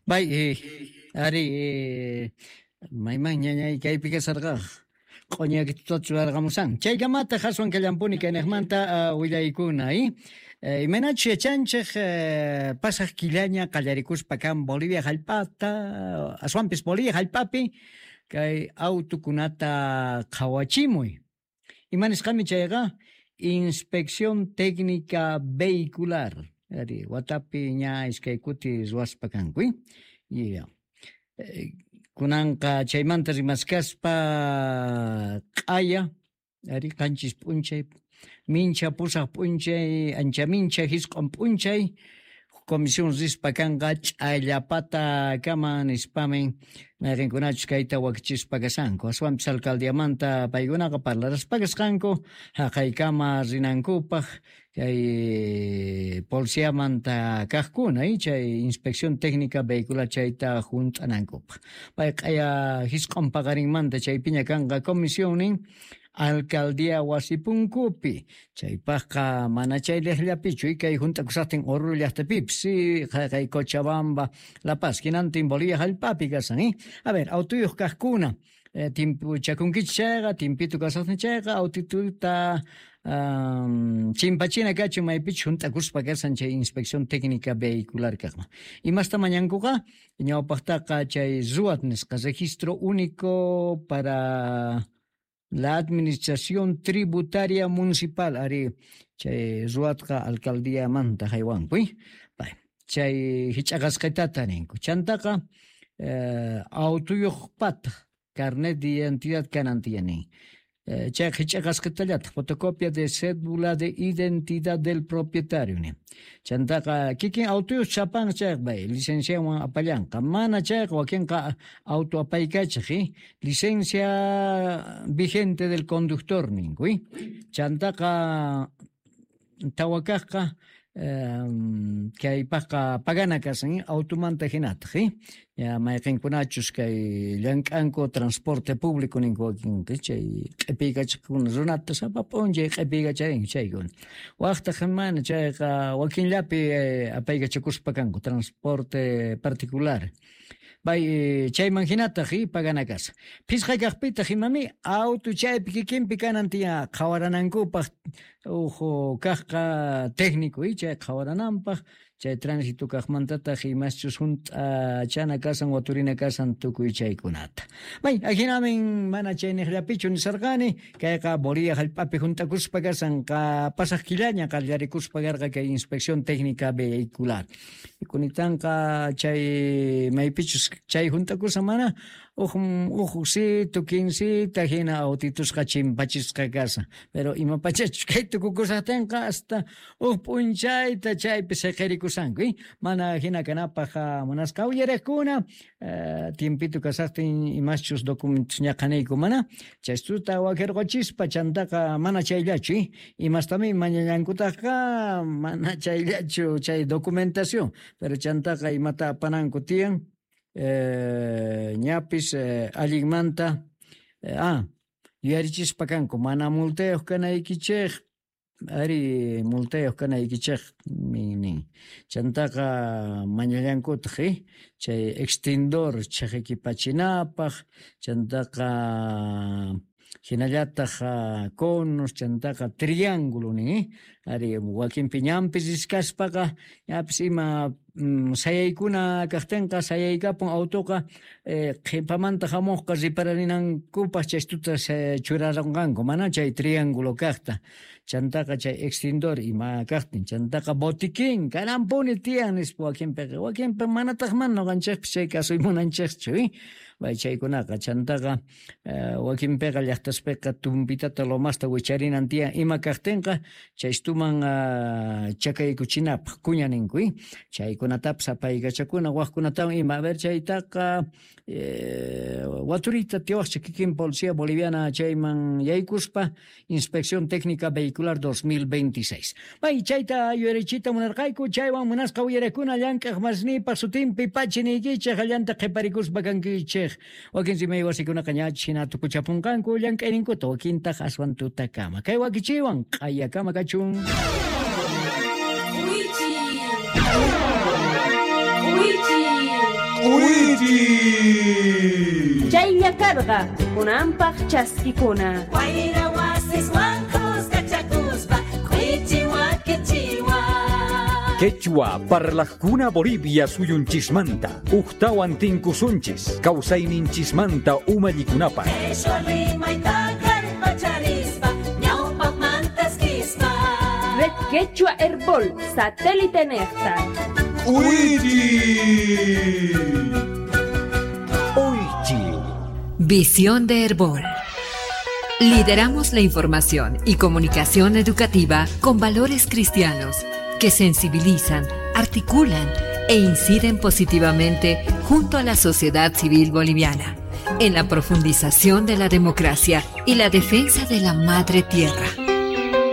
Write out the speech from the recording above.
Bay, ari, mayman ñañay kaypi kasarqa q'uñakituta churarqamusan. Chaykamata haswan kallampuni kaynaqmanta willaykuna, imanachu yachanchik pasaq killaña qallarikuspa kan Bolivia hallp'ata, aswanpis Bolivia hallp'api kay autokunata qhawachimuy. Imanisqami chayqa inspección técnica vehicular. Ari, watapi ña iskay kuti ruwaspa kankuy. Kunanqa chaymanta rimaskaspa q'aya, ari qanchis p'unchay, mincha pusaq p'unchay, ancha mincha hisq'un p'unchay, comisión rispa kanqa ch'ayllapata kama nispamen mayqinkunachus kayta wakichispa kasanku. Aswanpis alcaldiamanta paykunaqa parlaraspa kasqanku, haqaykama rinankupaq, kay policiamanta kaqkuna, chay inspección técnica vehicular chayta junt'anankupaq. Pay q'aya hisq'un paqarinmanta chaypiña kanqa comisionin alcaldía wasipunkupi, chaypaqqa mana chay llaqllapichu kay juntakusaqtin Oruro llaqtapipis, kay Cochabamba, La Paz, kinantin Bolivia hallp'api kasan, A ver, autoyuq kaqkuna, timpuchakunkichis chayqa, timpitu kasaqtin chayqa, autituta chimpachina kachun maypichu juntakuspa kasan chay inspección técnica vehicular kaqman. Imasta mañankuqa, ñawpaqtaqa chay RUAT nisqa, registro único para la administración tributaria municipal, ari chay ruatqa alcaldía manta haywanpuy. Chay hich'aqasqaytata ninku. Chantaqa autoyuq pata carnet de identidad kanantiyanin. Chay hich'aqasqaytallataq fotocopia de cédula de identidad del propietario ni. Chantaqa kikin autoyuq chapan chayqa licenciawan apallanqa. Mana chayqa wakinqa auto apaykachiq, licencia vigente del conductor ninkuy. Chantaqa tawakaqqa kaypaqqa pagana kasan automanta hinataq, mayqinkunachus kay llank'anku transporte público ninku wakinqa chay q'ipiykachaqkuna runata sapap'unchay q'ipiykachayrin chaykuna. Waqtaqa mana chayqa wakinllapi apaykachakuspa kanku transporte particular. Chayman hinataq pagana kasa. Pisqay kaqpitaq imami auto chaypi kikinpi kanantiya qhawaranankupaq kaqqa técnico chay qhawarananpaq, chay tránsito kaqmantataq imachus chana kasan waturina kasan tukuy chaykunata. Ajinamin mana chay niqllapichu nisarqani, kayqa Bolivia hallp'api juntakuspa kasan pasaq killaña qallarikuspa karqa kay inspección técnica vehicular. Kunitanqa chay maypichus chay juntakusa mana ujusitu, quinsita hina autitusqa chimpachisqa kasa. Pero imapachachus kay tukukusaqtinqa hasta p'unchayta chaypi seqirikusanku, mana hina kanapaq munasqa uyariqkuna, tiempitu kasaqtin imachus documentos ñaqanayku mana, chaysuta wakirqachispa chantaqa mana chayllachu, imastami mañallankutaqqa mana chayllachu chay documentación, pero chantaqa imata apananku tiyan, ñapis allinmanta yuyarichispa kanku mana multayuq kanaykichik, ari multayuq kanaykichik nin chantaqa mañallankutaq, chay extindor chaqikipachinapaq, chantaqa hinallataq conos, chantaqa triángulo nin, ari wakinpi ñampis iskaspaqa ñapis ima sayaykuna kaqtinqa sayaykapun autoqa qhipamanta hamuqqa ripararinankupaq chaystuta churarunqanku mana chay triángulo kaqta. Chantaqa chay extindor ima kaqtin, chantaqa botiquín kanampuni tiyan nispa wakinpi manataq mana noqanchikpis chay kasuy munanchikchu, chaykunaqa chantaqa wakinpiqa llaqtaspiqa tumpitata lomasta wicharinan tiyan ima kaqtinqa chaystuman chakaykuchinapaq kuña ninku, chaykunatapas apaykachakuna waqkunatawan ima a ver chaytaqa waturita tiwaqcha kikin Policía Boliviana chayman yaykuspa inspección técnica vehicular 2026. Chayta yurichita munarqayku, chaywan munasqa uyarikuna llank'aq masnipa sutinpi pachiniykichik allanta qhiparikuspa kankichik. Wakin simay wasikunaqa ñachus hina tukuchapunqanku llank'ayninkuta wakintaq aswan tutakama. Kay wakichiwan q'ayakama kachun. Chaylla carga, kunampaq chaskikuna. Quechua parlaqkuna Bolivia suyunchismanta, uqtawan tinkusunchis, kawsayninchismanta umallikunapa. Red Quechua Herbol, satélite Nectar. Visión de Herbol. Lideramos la información y comunicación educativa con valores cristianos que sensibilizan, articulan e inciden positivamente junto a la sociedad civil boliviana en la profundización de la democracia y la defensa de la madre tierra.